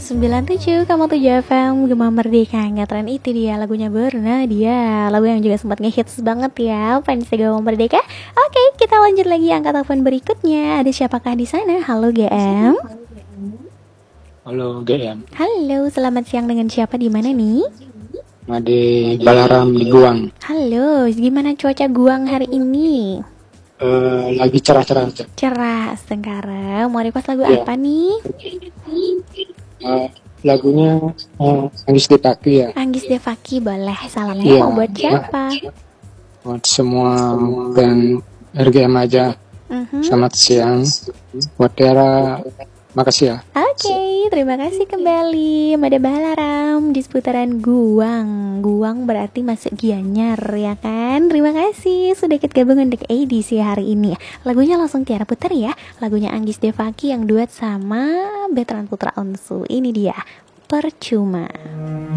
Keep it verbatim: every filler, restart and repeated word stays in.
sembilan tujuh koma tujuh F M Gema Merdeka Ngetren itu dia lagunya Berna dia. Lagu yang juga sempat ngehits banget ya fans Gema Merdeka. Oke, kita lanjut lagi angka telepon berikutnya. Ada siapakah di sana? Halo G M. Halo G M. Halo, selamat siang, dengan siapa di mana nih? Made Balaram di Guang. Halo, gimana cuaca Guang hari ini? Uh, lagi cerah-cerah aja. Cerah, Sengkara. Mau request lagu ya. apa nih? Uh, lagunya uh, Anggis Devaki ya. Anggis Devaki boleh. Salamnya ya. mau buat siapa? Buat semua dan R G M aja. Uh-huh. Selamat siang. Buat Tiara, makasih ya. Oke, okay, terima kasih kembali Mada Balaram di seputaran Guang. Guang berarti masuk Gianyar ya kan? Terima kasih sudah ikut gabungan dengan edisi hari ini. Lagunya langsung Tiara putar ya. Lagunya Anggis Devaki yang duet sama Betran Putra Onsu. Ini dia, Percuma.